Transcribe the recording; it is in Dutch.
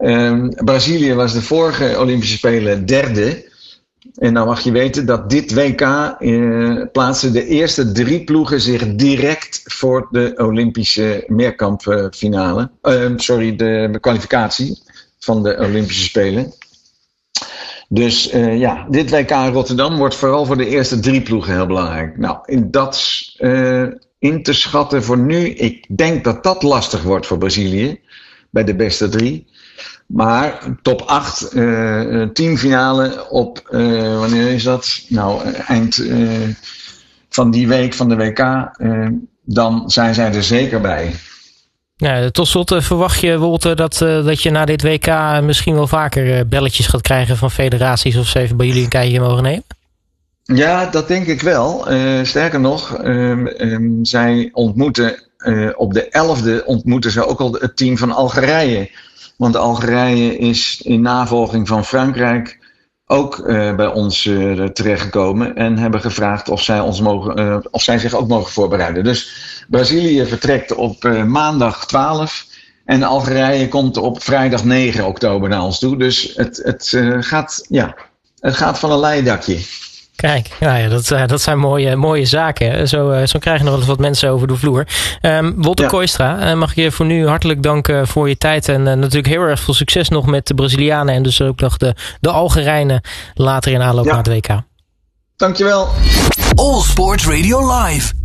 Brazilië was de vorige Olympische Spelen derde. En nou mag je weten dat dit WK plaatsen de eerste 3 ploegen zich direct voor de Olympische meerkampfinale. De kwalificatie van de Olympische Spelen. Dus dit WK in Rotterdam wordt vooral voor de eerste 3 ploegen heel belangrijk. Nou, in dat in te schatten voor nu, ik denk dat dat lastig wordt voor Brazilië. Bij de beste 3. Maar top 8, teamfinale op, wanneer is dat? Nou, eind van die week van de WK, dan zijn zij er zeker bij. Ja, tot slot verwacht je, Wolter, dat je na dit WK misschien wel vaker belletjes gaat krijgen van federaties of ze even bij jullie een kijkje mogen nemen? Ja, dat denk ik wel. Sterker nog, zij ontmoeten op de 11e ontmoeten ze ook al het team van Algerije. Want Algerije is in navolging van Frankrijk ook bij ons terechtgekomen en hebben gevraagd of zij zich ook mogen voorbereiden. Dus Brazilië vertrekt op maandag 12 en Algerije komt op vrijdag 9 oktober naar ons toe. Dus het gaat van een leien dakje. Kijk, dat zijn mooie zaken. Zo krijg je nog wel eens wat mensen over de vloer. Wolter Kooistra, mag ik je voor nu hartelijk danken voor je tijd. En natuurlijk heel erg veel succes nog met de Brazilianen. En dus ook nog de Algerijnen later in aanloop naar het WK. Dankjewel. All Sports Radio Live.